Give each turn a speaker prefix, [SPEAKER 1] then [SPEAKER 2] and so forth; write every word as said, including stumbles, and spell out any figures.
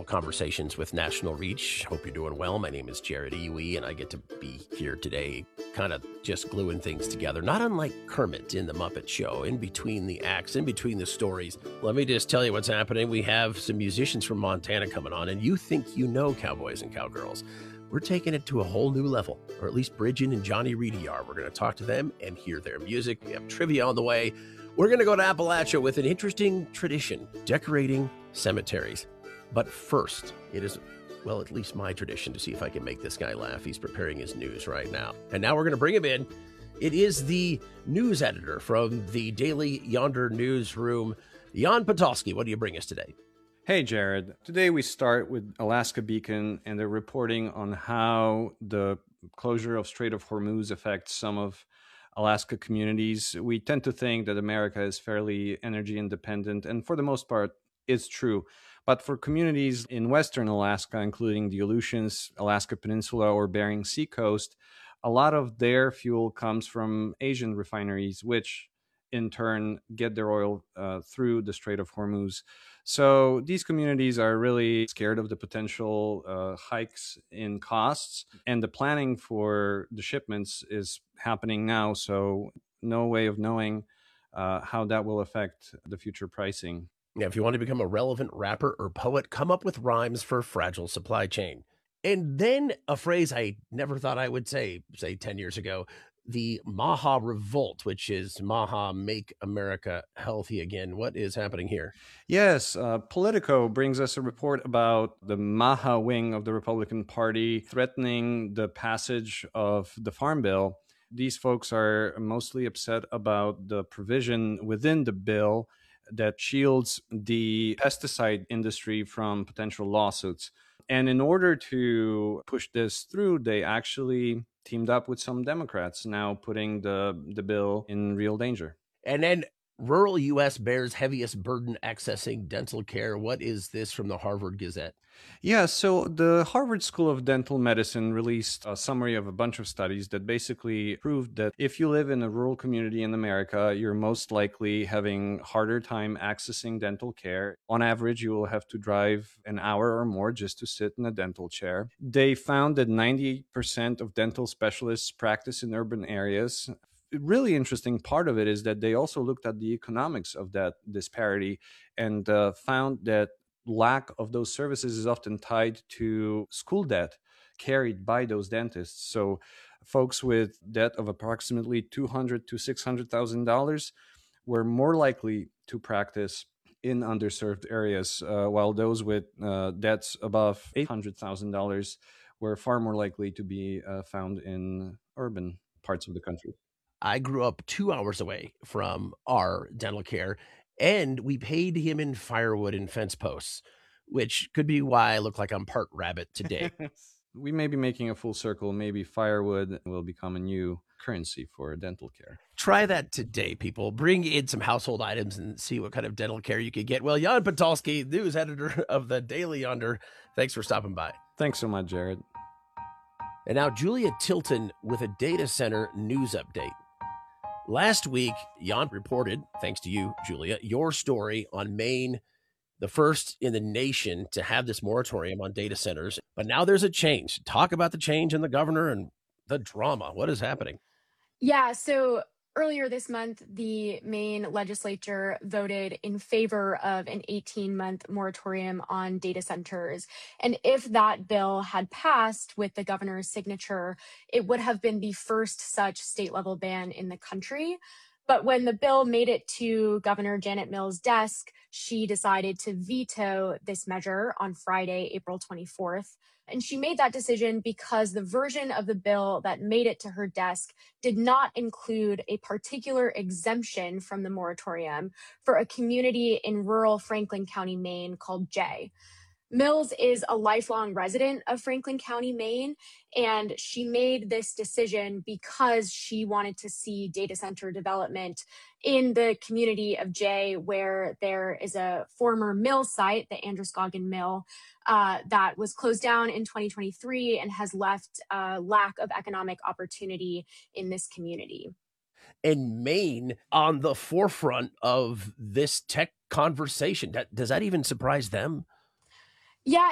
[SPEAKER 1] Conversations with National Reach. Hope you're doing well. My name is Jared Iwi, and I get to be here today kind of just gluing things together. Not unlike Kermit in The Muppet Show, in between the acts, in between the stories. Let me just tell you what's happening. We have some musicians from Montana coming on, and you think you know cowboys and cowgirls. We're taking it to a whole new level, or at least Bridget and Johnny Reedy are. We're going to talk to them and hear their music. We have trivia on the way. We're going to go to Appalachia with an interesting tradition, decorating cemeteries. But first, it is, well, at least my tradition to see if I can make this guy laugh. He's preparing his news right now. And now we're going to bring him in. It is the news editor from the Daily Yonder newsroom, Jan Podolsky. What do you bring us today?
[SPEAKER 2] Hey, Jared. Today we start with Alaska Beacon and they're reporting on how the closure of Strait of Hormuz affects some of Alaska communities. We tend to think that America is fairly energy independent, and for the most part, it's true. But for communities in Western Alaska, including the Aleutians, Alaska Peninsula, or Bering Sea coast, a lot of their fuel comes from Asian refineries, which in turn get their oil uh, through the Strait of Hormuz. So these communities are really scared of the potential uh, hikes in costs, and the planning for the shipments is happening now. So no way of knowing uh, how that will affect the future pricing.
[SPEAKER 1] Now, if you want to become a relevant rapper or poet, come up with rhymes for fragile supply chain. And then a phrase I never thought I would say, say ten years ago, the Maha Revolt, which is Maha Make America Healthy Again. What is happening here?
[SPEAKER 2] Yes, uh, Politico brings us a report about the Maha wing of the Republican Party threatening the passage of the Farm Bill. These folks are mostly upset about the provision within the bill that shields the pesticide industry from potential lawsuits. And in order to push this through, they actually teamed up with some Democrats, now putting the, the bill in real danger.
[SPEAKER 1] And then rural U S bears heaviest burden accessing dental care. What is this from the Harvard Gazette?
[SPEAKER 2] Yeah, so the Harvard School of Dental Medicine released a summary of a bunch of studies that basically proved that if you live in a rural community in America, you're most likely having harder time accessing dental care. On average, you will have to drive an hour or more just to sit in a dental chair. They found that ninety percent of dental specialists practice in urban areas. A really interesting part of it is that they also looked at the economics of that disparity and uh, found that lack of those services is often tied to school debt carried by those dentists. So folks with debt of approximately two hundred thousand to six hundred thousand dollars were more likely to practice in underserved areas, uh, while those with uh, debts above eight hundred thousand dollars were far more likely to be uh, found in urban parts of the country.
[SPEAKER 1] I grew up two hours away from our dental care, and we paid him in firewood and fence posts, which could be why I look like I'm part rabbit today.
[SPEAKER 2] We may be making a full circle. Maybe firewood will become a new currency for dental care.
[SPEAKER 1] Try that today, people. Bring in some household items and see what kind of dental care you could get. Well, Jan Podolsky, news editor of the Daily Yonder, thanks for stopping by.
[SPEAKER 2] Thanks so much, Jared.
[SPEAKER 1] And now Julia Tilton with a data center news update. Last week, Jan reported, thanks to you, Julia, your story on Maine, the first in the nation to have this moratorium on data centers. But now there's a change. Talk about the change in the governor and the drama. What is happening?
[SPEAKER 3] Yeah, so earlier this month, the Maine legislature voted in favor of an eighteen-month moratorium on data centers. And if that bill had passed with the governor's signature, it would have been the first such state-level ban in the country. But when the bill made it to Governor Janet Mills' desk, she decided to veto this measure on Friday, April twenty-fourth. And she made that decision because the version of the bill that made it to her desk did not include a particular exemption from the moratorium for a community in rural Franklin County, Maine called Jay. Mills is a lifelong resident of Franklin County, Maine, and she made this decision because she wanted to see data center development in the community of Jay, where there is a former mill site, the Androscoggin Mill, uh, that was closed down in twenty twenty-three and has left a lack of economic opportunity in this community.
[SPEAKER 1] And Maine on the forefront of this tech conversation. That, does that even surprise them?
[SPEAKER 3] Yeah,